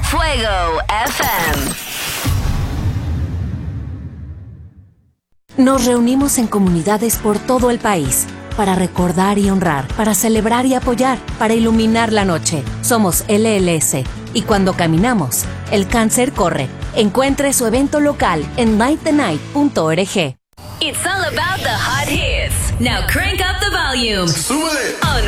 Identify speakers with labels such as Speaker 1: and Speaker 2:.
Speaker 1: Fuego FM.
Speaker 2: Nos reunimos en comunidades por todo el país para recordar y honrar, para celebrar y apoyar, para iluminar la noche. Somos LLS y cuando caminamos, el cáncer corre. Encuentre su evento local en lightthenight.org.
Speaker 1: It's all about the hot hits. Now crank up the volume.
Speaker 3: ¡Súbele!
Speaker 1: On